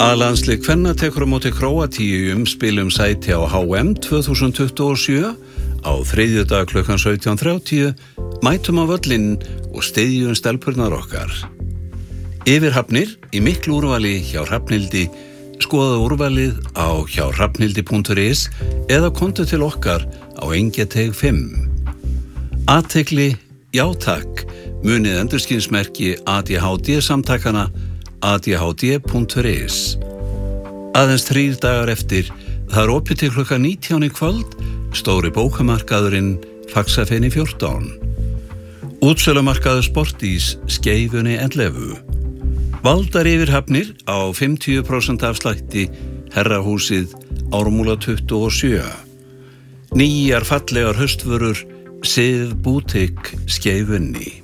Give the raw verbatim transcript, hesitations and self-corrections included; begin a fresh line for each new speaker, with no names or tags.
A-landslið kvenna tekur á móti Króatíu í umspili um sæti á H M tvö þúsund tuttugu og sjö. Á þriðjudag klukkan sautján þrjátíu mætum á völlinn og styðjum stelpurnar okkar. Yfirhafnir í miklu úrvali hjá Hrafnhildi. Skoða úrvalið á hjá hrafnhildi punktur is eða komdu til okkar á Engjateig fimm. Athygli, já takk, munið endurskinsmerki A D H D samtakana A D H D punktur is. Aðeins þrír dagar eftir, það er opið til klukkan nítján í kvöld, stóri bókamarkaðurinn Faxafeni fjórtán. Útsölumarkaður Sportís Skeifunni ellefu. Valdar yfirhafnir á fimmtíu prósent afslætti Herrahúsið Ármúla tuttugu og sjö. Nýjar fallegar haustvörur Sið Bútik Skeifunni.